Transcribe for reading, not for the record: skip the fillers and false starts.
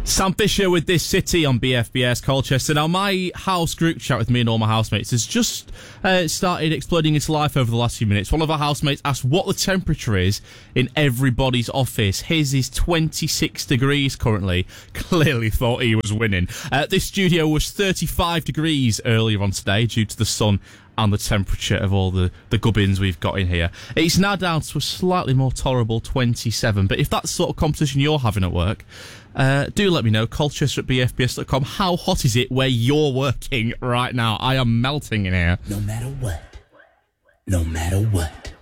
Sam Fisher with This City on BFBS Colchester. Now, my house group chat with me and all my housemates has just started exploding into life over the last few minutes. One of our housemates asked what the temperature is in everybody's office. His is 26 degrees currently. Clearly thought he was winning. This studio was 35 degrees earlier on today due to the sun and the temperature of all the gubbins we've got in here. It's now down to a slightly more tolerable 27, but if that's the sort of competition you're having at work, do let me know. Colchester at bfbs.com. How hot is it where you're working right now? I am melting in here. No matter what. No matter what.